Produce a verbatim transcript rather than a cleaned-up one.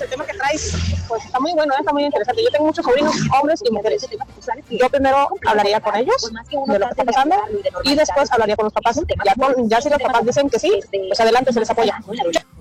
el tema que traes pues está muy bueno, ¿eh? Está muy interesante. Yo tengo muchos sobrinos, hombres y mujeres. Yo primero hablaría con ellos de lo que está pasando y después hablaría con los papás. Ya, con, ya si los papás dicen que sí, pues adelante, se les apoya.